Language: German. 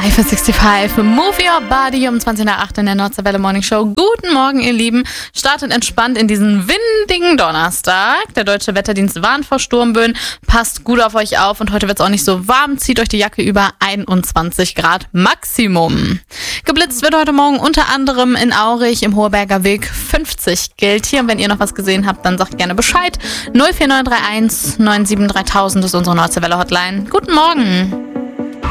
Eiffel 65, Move Your Body um 20 nach 8 in der Nordseewelle Morning Show. Guten Morgen, ihr Lieben. Startet entspannt in diesen windigen Donnerstag. Der Deutsche Wetterdienst warnt vor Sturmböen. Passt gut auf euch auf und heute wird es auch nicht so warm. Zieht euch die Jacke über 21 Grad Maximum. Geblitzt wird heute Morgen unter anderem in Aurich im Hoheberger Weg 50 gilt hier. Und wenn ihr noch was gesehen habt, dann sagt gerne Bescheid. 04931 973000 ist unsere Nordseewelle Hotline. Guten Morgen.